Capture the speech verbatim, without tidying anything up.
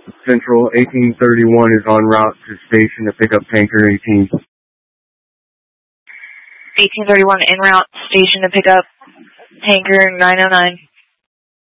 Central, eighteen thirty-one is en route to station to pick up tanker eighteen. eighteen thirty-one en route, station to pick up tanker nine oh nine.